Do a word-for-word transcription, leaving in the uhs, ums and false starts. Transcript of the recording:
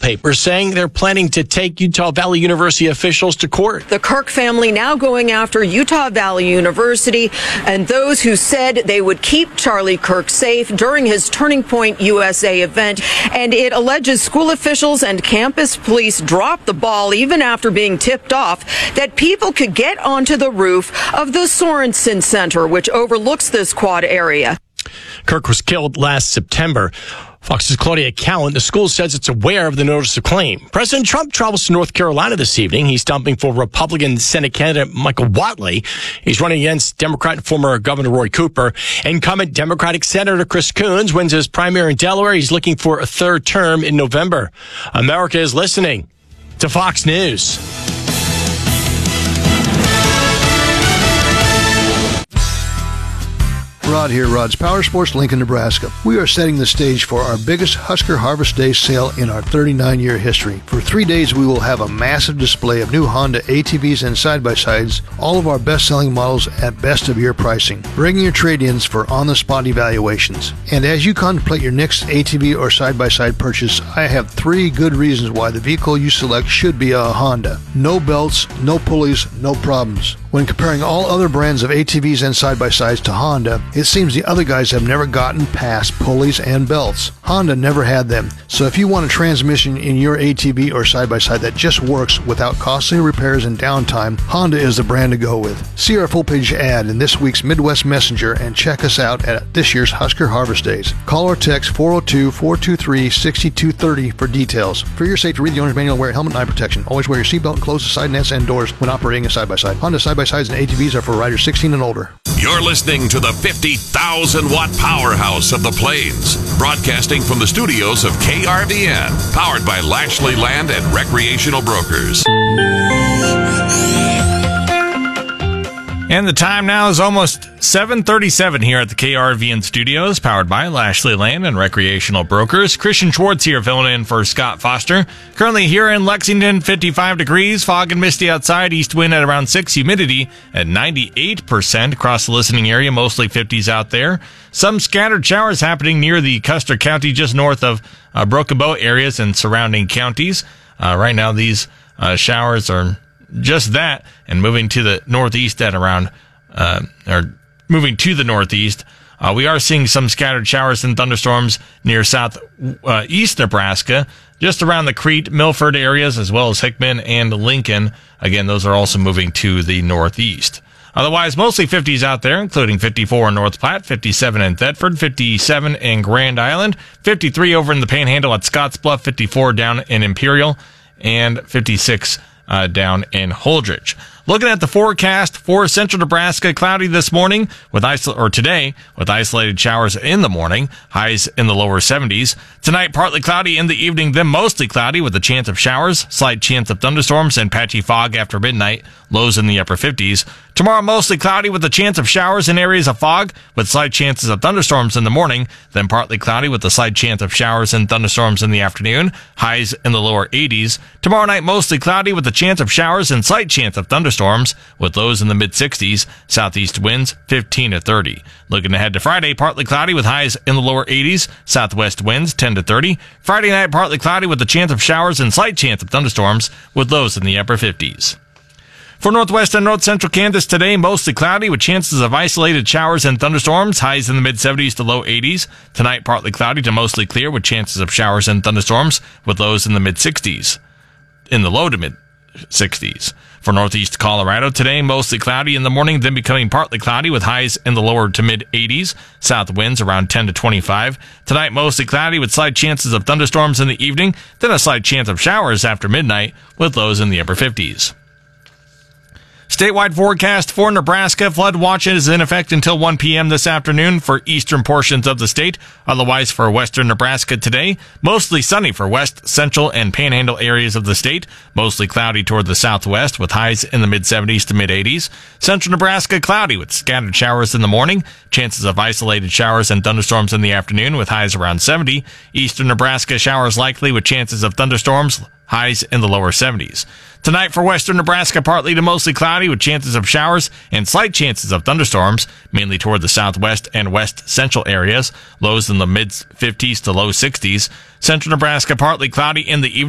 paper saying they're planning to take Utah Valley University officials to court. The Kirk family now going after Utah Valley University and those who said they would keep Charlie Kirk safe during his Turning Point U S A event. And it alleges school officials and campus police dropped the ball even after being tipped off that people could get onto the roof of the Sorensen Center, which overlooks this quad area. Kirk was killed last September. Fox's Claudia Cowan, the school says it's aware of the notice of claim. President Trump travels to North Carolina this evening. He's stumping for Republican Senate candidate Michael Whatley. He's running against Democrat and former Governor Roy Cooper. Incumbent Democratic Senator Chris Coons wins his primary in Delaware. He's looking for a third term in November. America is listening to Fox News. Rod here, Rod's Power Sports, Lincoln, Nebraska. We are setting the stage for our biggest Husker Harvest Day sale in our thirty-nine-year history. For three days, we will have a massive display of new Honda A T Vs and side-by-sides, all of our best-selling models at best-of-year pricing. Bring your trade-ins for on-the-spot evaluations. And as you contemplate your next A T V or side-by-side purchase, I have three good reasons why the vehicle you select should be a Honda. No belts, no pulleys, no problems. When comparing all other brands of A T Vs and side-by-sides to Honda, it seems the other guys have never gotten past pulleys and belts. Honda never had them. So if you want a transmission in your A T V or side-by-side that just works without costly repairs and downtime, Honda is the brand to go with. See our full-page ad in this week's Midwest Messenger and check us out at this year's Husker Harvest Days. Call or text four oh two, four two three, six two three oh for details. For your safety, read the owner's manual and wear a helmet and eye protection. Always wear your seatbelt and close the side nets and doors when operating a side-by-side. Honda side-by-sides and A T Vs are for riders sixteen and older. You're listening to the fifty thousand watt powerhouse of the Plains, broadcasting from the studios of K R V N, powered by Lashley Land and Recreational Brokers. And the time now is almost seven thirty-seven here at the K R V N studios, powered by Lashley Land and Recreational Brokers. Christian Schwartz here filling in for Scott Foster. Currently here in Lexington, fifty-five degrees, fog and misty outside, east wind at around six, humidity at ninety-eight percent across the listening area, mostly fifties out there. Some scattered showers happening near the Custer County, just north of uh, Broken Bow areas and surrounding counties. Uh, right now, these uh, showers are just that, and moving to the northeast at around, uh, or moving to the northeast. Uh, we are seeing some scattered showers and thunderstorms near southeast uh, Nebraska, just around the Crete, Milford areas, as well as Hickman and Lincoln. Again, those are also moving to the northeast. Otherwise, mostly fifties out there, including fifty-four in North Platte, fifty-seven in Thetford, fifty-seven in Grand Island, fifty-three over in the Panhandle at Scottsbluff, fifty-four down in Imperial, and fifty-six Uh, down in Holdridge. Looking at the forecast for central Nebraska, cloudy this morning with isol- or today with isolated showers in the morning, highs in the lower seventies. Tonight, partly cloudy in the evening, then mostly cloudy with a chance of showers, slight chance of thunderstorms and patchy fog after midnight, lows in the upper fifties. Tomorrow, mostly cloudy with a chance of showers in areas of fog with slight chances of thunderstorms in the morning, then partly cloudy with a slight chance of showers and thunderstorms in the afternoon, highs in the lower eighties. Tomorrow night, mostly cloudy with a chance of showers and slight chance of thunderstorms with lows in the mid-sixties, southeast winds fifteen to thirty. Looking ahead to Friday, partly cloudy with highs in the lower eighties, southwest winds ten to thirty. Friday night, partly cloudy with a chance of showers and slight chance of thunderstorms with lows in the upper fifties. For northwest and north central Kansas today, mostly cloudy with chances of isolated showers and thunderstorms, highs in the mid-seventies to low eighties. Tonight, partly cloudy to mostly clear with chances of showers and thunderstorms with lows in the mid-sixties, in the low to mid-sixties. For northeast Colorado today, mostly cloudy in the morning, then becoming partly cloudy with highs in the lower to mid-eighties. South winds around ten to twenty-five. Tonight, mostly cloudy with slight chances of thunderstorms in the evening, then a slight chance of showers after midnight with lows in the upper fifties. Statewide forecast for Nebraska. Flood watch is in effect until one p.m. this afternoon for eastern portions of the state. Otherwise, for western Nebraska today, mostly sunny for west, central, and panhandle areas of the state. Mostly cloudy toward the southwest with highs in the mid-seventies to mid-eighties. Central Nebraska cloudy with scattered showers in the morning. Chances of isolated showers and thunderstorms in the afternoon with highs around seventy. Eastern Nebraska showers likely with chances of thunderstorms. Highs in the lower seventies. Tonight for western Nebraska, partly to mostly cloudy with chances of showers and slight chances of thunderstorms, mainly toward the southwest and west central areas. Lows in the mid-fifties to low sixties. Central Nebraska, partly cloudy in the evening.